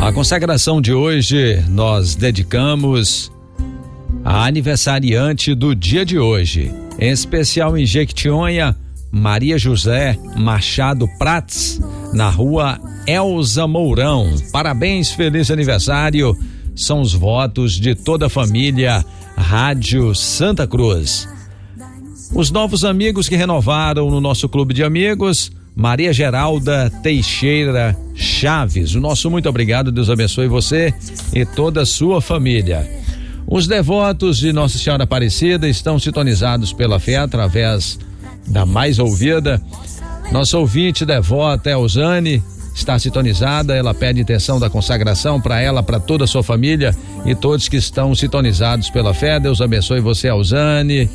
A consagração de hoje nós dedicamos a aniversariante do dia de hoje, em especial em Jequitinhonha, Maria José Machado Prats, na rua Elza Mourão. Parabéns, feliz aniversário, são os votos de toda a família Rádio Santa Cruz. Os novos amigos que renovaram no nosso clube de amigos: Maria Geralda Teixeira Chaves, o nosso muito obrigado, Deus abençoe você e toda a sua família. Os devotos de Nossa Senhora Aparecida estão sintonizados pela fé através da mais ouvida. Nossa ouvinte devota Elzane está sintonizada, ela pede intenção da consagração para ela, para toda a sua família e todos que estão sintonizados pela fé. Deus abençoe você, Elzane.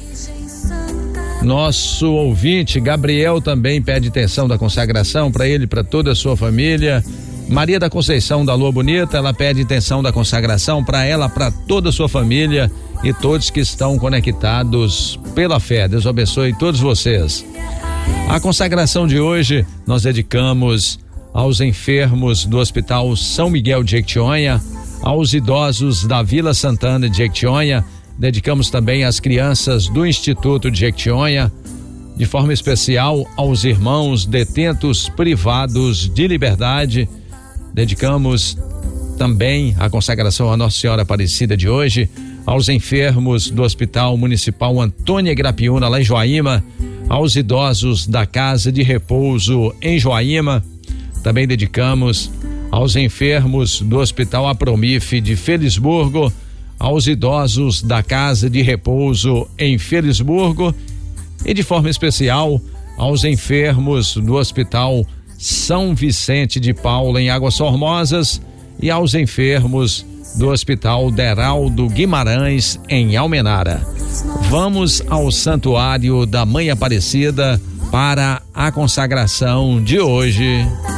Nosso ouvinte Gabriel também pede intenção da consagração para ele, para toda a sua família. Maria da Conceição da Lua Bonita, ela pede intenção da consagração para ela, para toda a sua família e todos que estão conectados pela fé. Deus abençoe todos vocês. A consagração de hoje nós dedicamos aos enfermos do Hospital São Miguel de Jequitinhonha, aos idosos da Vila Santana de Jequitinhonha. Dedicamos também às crianças do Instituto de Jequitinhonha, de forma especial aos irmãos detentos privados de liberdade. Dedicamos também a consagração à Nossa Senhora Aparecida de hoje, aos enfermos do Hospital Municipal Antônia Grapiúna, lá em Joaíma, aos idosos da Casa de Repouso em Joaíma. Também dedicamos aos enfermos do Hospital Apromif de Felisburgo, aos idosos da Casa de Repouso em Felisburgo e de forma especial aos enfermos do Hospital São Vicente de Paula em Águas Formosas e aos enfermos do Hospital Deraldo Guimarães em Almenara. Vamos ao Santuário da Mãe Aparecida para a consagração de hoje.